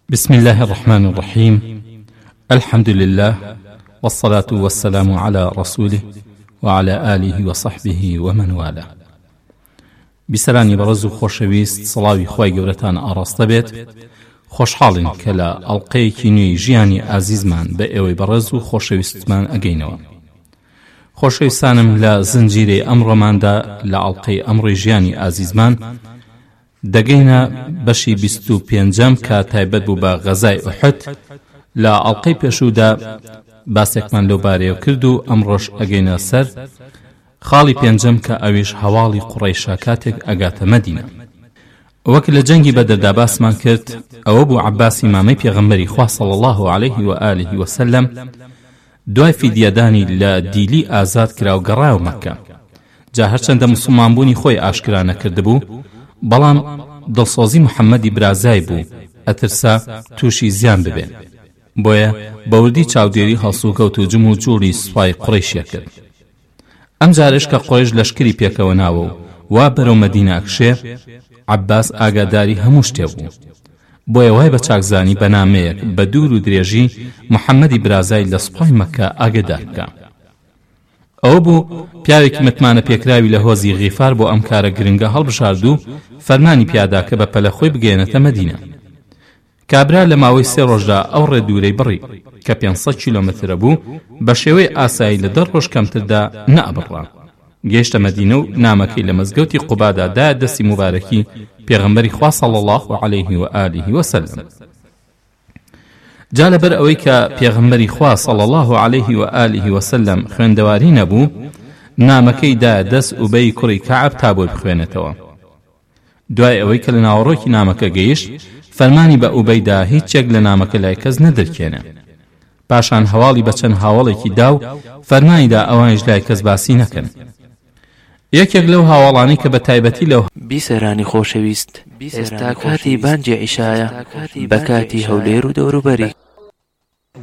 بسم الله الرحمن الرحيم. الحمد لله والصلاة والسلام على رسوله وعلى آله وصحبه ومن والاه. بسرانی بەڕێز و خۆشەویست، سڵاوی خوای گەورەتان ئاڕاستە بێت. خۆشحاڵین کە لە ئەڵقەیەکی نوێی ژیانی ئازیزمان بە ئێوەی بەڕێز و خۆشەویستمان ئەگەینەوە. خۆشەویستانم، لە زنجیرەی ئەمڕۆماندا لە ئەڵقەی ئەمڕۆی ژیانی ئازیزمان دەگەینە بەشی 25ەم کە تایبەت بوو بە غەزای ئوحود. لە ئەڵقەی پێشوودا باسێکمان لەو بارەیە کرد و ئەمڕۆش ئەگەینە سەر خاڵی پێنجەم کە ئەویش هەواڵی قوڕەیشە کاتێک ئەگاتە مەدینە. وەک لە جەنگی بەدەردا باسمان کرد، ئەوە بوو عەباسی مامەی پێغەمبەری خوا صلی الله عليه و آله وسلم دوای فیدیەدانی لە دیلی ئازاد کرا و گەڕایە مەککە. جا هەرچەندە موسڵمانبوونی خۆی ئاشکرا نەکردبوو، بەڵام دڵسۆزی محەممەدی برازای بوو، ئەترسا تووشی زیان ببێن، بۆیە بەوردی چاودێری هەڵسوکەوت و جم و جوڵی سوپای قوڕیشیە کرد. ئەم جارش کە قوڕیش لەشکری پێکەوە ناوە و وا بەرەو مەدینە ئەکشێ، عەباس ئاگاداری هەموو شتێ بوو، بۆیە وای بە چاکزانی بەنامەیەک بە دوور و درێژی محەممەدی برازای لە سوپای مەککە ئاگدار بکە. ئەوە بوو پیاوێکی متمانە پێکراوی لە هۆزی غیفار بۆ ئەم کارە گرنگە هەڵبژارد و فەرمانی پیادا کە بە پەلە خۆی بگەێنێتە مەدینە. کابرا لە ماوەی 3 ڕۆژدا ئەو ڕێدوورەی بڕی کە 500 کیلۆمەترە بوو، بە شێوەی ئاسایی لە 10 ڕۆژ کەمتردا نەئەبڕا. گەیشتە مەدینە و نامەکەی لە مەزگەوتی قوبادا دایە دەستی مبارەکی پێغەمبەری خوا صلی الله عليه و آله وسلم. جا لەبەر ئەوەی کە پێغەمبەری خوا صلی الله عليه و آله وسلم خوێندەواری نەبوو، نامەکەی دایە دەست ئوبەی کوڕی کەعب تا بۆی بخوێنێتەوە. دوای ئەوەی کە لە ناوەڕۆکی نامەکە گەیشت، فەرمانی بە ئوبەیدا هیچێک لە نامەکە لای کەس نەدرکێنێ. پاشان هەواڵی بە چەند هاوڵێکی دا و فەرمانیدا ئەوانش لای کەس باسی نەکەن. یەکێک لەو هاوڵانی کە بە تایبەتی لەو بیسەرانی خۆشەویست، ئێستا کاتی بانگی عیشایە بە کاتی هەولێر و دەوروبەری.